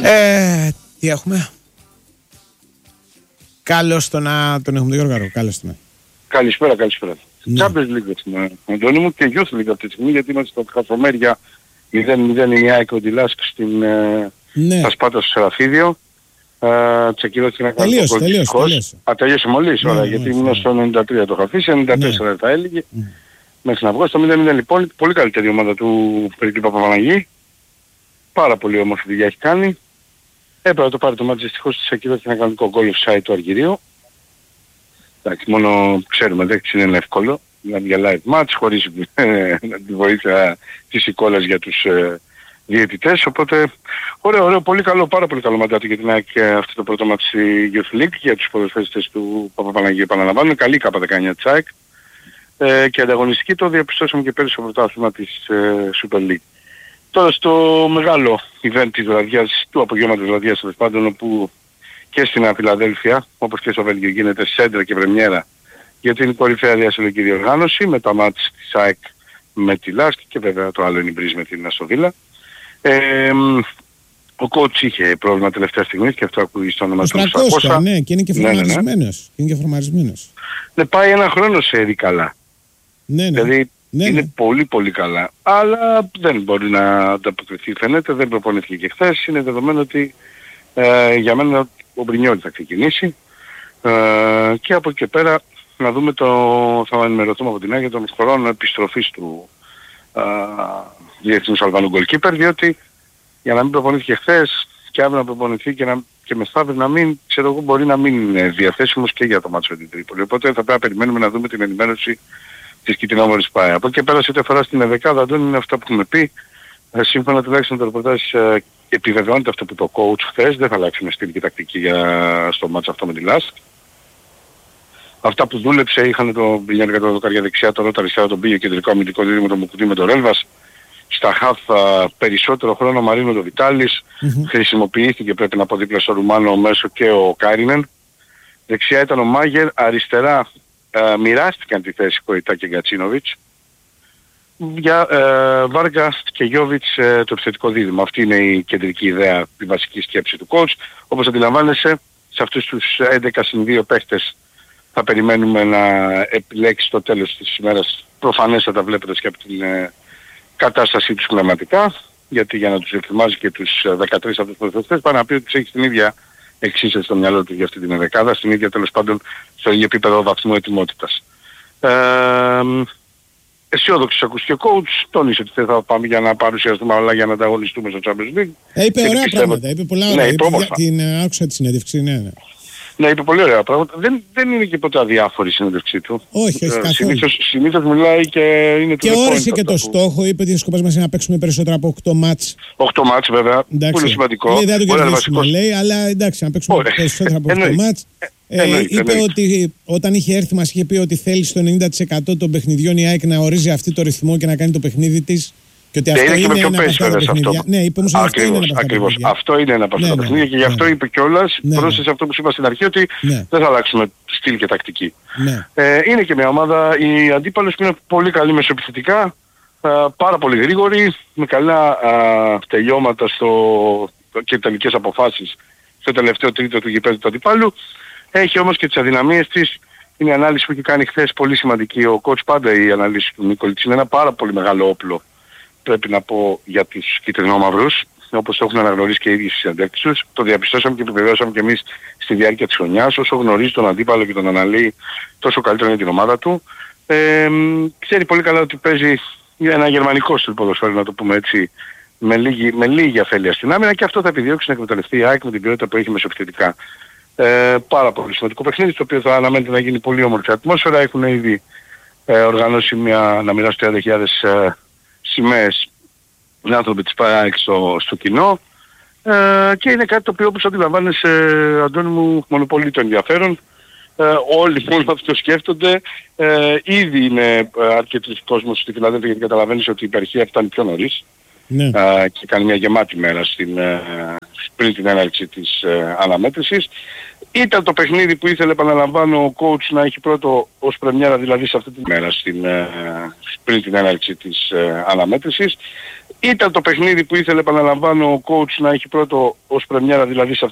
Τι έχουμε? Καλώς τον έχουμε τον Γιώργο Αργό. Καλώς τον. Καλησπέρα. Ναι. Champions League, Αντώνη μου, και Youth League αυτή τη στιγμή, γιατί είμαστε στο Χασομέρια 0-0 η ΑΕΚ Κοντιλάσκ στην Ασπάτα στο Σεραφίδιο. Ξεκινώθηκε να κάνει το τελείωσε. Τελείωσε μόλις, ωραία, γιατί ήμουν στο 93 το είχα αφήσει, 94 θα έλεγε. Μέχρι να βγω στο 0-0 λοιπόν, πολύ καλύτερη ομάδα του Περικλή Παπαπαναγή. Πάρα πολύ όμορφη δουλειά έχει κάνει. Έπρεπε να το πάρει το μάτι, δυστυχώς της ακυρώθηκε ένα κανονικό γκολ offside του Αργυρίου. Εντάξει, μόνο ξέρουμε, δεν είναι εύκολο. Δηλαδή για live match, χωρίς τη βοήθεια της εικόνας για τους διαιτητές. Οπότε, ωραίο, πολύ καλό, πάρα πολύ καλό μαντάτι για την ΑΕΚ αυτό το πρώτο μάτι στη Youth League, για τους ποδοσφαιριστές του Παπαπαναγίου, επαναλαμβάνω. Καλή ΚΑΠΑ 19 της ΑΕΚ. Και ανταγωνιστική το διαπιστώσαμε και πέρυσι στο πρωτάθλημα της Super League. Τώρα στο μεγάλο event της βραδιάς, του απογεύματος βραδιάς τέλος πάντων, όπου και στην Φιλαδέλφια, όπως και στο Βέλγιο, γίνεται σέντρα και πρεμιέρα για την κορυφαία διασυλλογική διοργάνωση με τα μάτς της ΑΕΚ με τη Λάσκ και βέβαια το άλλο είναι η Μπρίζ με την Αστοβίλα. Ο coach είχε πρόβλημα τελευταία στιγμή και αυτό ακούγει στο όνομα του 300. Ναι, και είναι και φορμαρισμένος. Ναι, πάει ένα χρόνο σε έρει καλά. Ναι. Δηλαδή είναι πολύ πολύ καλά. Αλλά δεν μπορεί να ανταποκριθεί, φαίνεται, δεν προπονήθηκε και χθες. Είναι δεδομένο ότι για μένα ο Μπρινιόλι θα ξεκινήσει. Και από εκεί και πέρα να δούμε θα ενημερωθούμε από την ΑΕΚ για τον χρόνο επιστροφής του διεθνούς Αλβανού goalkeeper, διότι για να μην προπονήθηκε χθες και αύριο να προπονηθεί και μεθαύριο να μην, ξέρω εγώ, μπορεί να μην είναι διαθέσιμος και για το μάτσο με την Τρίπολη. Οπότε θα πρέπει να περιμένουμε να δούμε την ενημέρωση της Κιτρινόμορφης ΠΑΕ. Από εκεί και πέρα σε ό,τι αφορά στην δεκάδα, Αντώνη, είναι αυτά που έχουμε πει. Σύμφωνα τουλάχιστον το ρεπορτάζ επιβεβαιώνεται αυτό που το coach χθες, δεν θα αλλάξει με στυλ και τακτική στο μάτσο αυτό με τη Λάσκ. Αυτά που δούλεψε είχαν το Μπιλιάνικα το δοκάρια δεξιά, το Ρότα αριστερά, τον Μπίγιο κεντρικό αμυντικό δίδυμο, τον Μουκουτί με τον Ρέλβας. Στα χαφ περισσότερο χρόνο Μαρίνο το Βιτάλης. Χρησιμοποιήθηκε, πρέπει να πω, δίπλα στο Ρουμάνο μέσο και ο Κάρινεν. Δεξιά ήταν ο Μάγερ, αριστερά μοιράστηκαν τη θέση Κοϊτά και Γκατσίνοβιτς. Για Βάργα και Γιόβιτς το επιθετικό δίδυμο. Αυτή είναι η κεντρική ιδέα, η βασική σκέψη του coach. Όπως αντιλαμβάνεσαι, σε αυτούς τους 11-2 παίχτες θα περιμένουμε να επιλέξει το τέλος της ημέρας, προφανέστατα βλέποντας και από την κατάστασή τους πνευματικά, γιατί για να τους ετοιμάζει και τους 13 αυτούς ποδοσφαιριστές πάνε να πει ότι τους έχει την ίδια εξίσωση στο μυαλό του για αυτή την δεκάδα, στην ίδια τέλος πάντων στο ίδιο επίπεδο βαθμού ετοιμότητας. Αισιόδοξος ακούστηκε ο coach, τόνισε ότι δεν θα πάμε για να παρουσιαστούμε αλλά για να ανταγωνιστούμε στο Champions League. Είπε ωραία πράγματα, είπε πολλά ωραία. Την άκουσα τη συνέντευξη, ναι. Ναι, είπε πολύ ωραία πράγματα. Δεν είναι και ποτέ αδιάφορη η συνέντευξή του. Όχι, καθόλου. Συνήθως μιλάει και είναι και όρισε και το στόχο, είπε ότι σκοπός μας είναι να παίξουμε περισσότερα από 8 μάτς. 8 μάτς βέβαια, εντάξει, που είναι σημαντικό. Δεν θα το κερδίσουμε λέει, αλλά εντάξει, να παίξουμε περισσότερα από 8 μάτς. Είπε ότι όταν είχε έρθει μας είχε πει ότι θέλει στο 90% των παιχνιδιών η ΑΕΚ να ορίζει αυτή το ρυθμό και να κάνει το παιχνίδι της. Και ότι αυτό είναι ένα από αυτά τα παιχνίδια. Ναι, είπε όμως αυτό είναι ένα από αυτά τα παιχνίδια. Αυτό είναι ένα από αυτά τα παιχνίδια και γι' αυτό είπε κιόλας, πρόσθεσε αυτό που σου είπα στην αρχή, ότι δεν θα αλλάξουμε στυλ και τακτική. Είναι και μια ομάδα, οι αντίπαλοι που είναι πολύ καλοί μεσοεπιθετικά, πάρα πολύ γρήγοροι, με καλά τελειώματα και τελικές αποφάσεις στο τελευταίο τρίτο του γηπέδου του αντίπαλου. Έχει όμως και τις αδυναμίες της. Είναι η ανάλυση που έχει κάνει χθες πολύ σημαντική. Ο coach πάντα η ανάλυση του Νικολίτσι είναι ένα πάρα πολύ μεγάλο όπλο, πρέπει να πω, για τους κυτρινόμαυρους, όπως το έχουν αναγνωρίσει και οι ίδιοι στις συνεντεύξεις τους. Το διαπιστώσαμε και επιβεβαιώσαμε και εμείς στη διάρκεια της χρονιάς. Όσο γνωρίζει τον αντίπαλο και τον αναλύει, τόσο καλύτερο είναι την ομάδα του. Ξέρει πολύ καλά ότι παίζει ένα γερμανικό στυλ ποδοσφαίρου, να το πούμε έτσι, με λίγη αφέλεια στην άμυνα, και αυτό θα επιδιώξει να εκμεταλλευτεί η ΑΕΚ με την ποιότητα που έχει μεσοεπιθετικά. Πάρα πολύ σημαντικό παιχνίδι, στο οποίο θα αναμένεται να γίνει πολύ όμορφη ατμόσφαιρα. Έχουν ήδη οργανώσει να μοιράσουν 30.000 σημαίες οι άνθρωποι της ΠΑΕ στο κοινό, και είναι κάτι το οποίο, όπως αντιλαμβάνεσαι, Αντώνη μου, μονοπολεί το ενδιαφέρον. Όλοι μόνο αυτό σκέφτονται. Ήδη είναι αρκετός κόσμος στη Φιλαδέλφια, γιατί καταλαβαίνεις ότι η υπερχεία φτάνει πιο νωρίς και κάνει μια γεμάτη μέρα πριν την έναρξη της αναμέτρησης. Ήταν το παιχνίδι που ήθελε, επαναλαμβάνω, ο coach να έχει πρώτο ως πρεμιέρα, δηλαδή σε αυτή τη μέρα, πριν την έναρξη της αναμέτρησης. Ήταν το παιχνίδι που ήθελε, επαναλαμβάνω, ο coach να έχει πρώτο ως πρεμιέρα, δηλαδή σε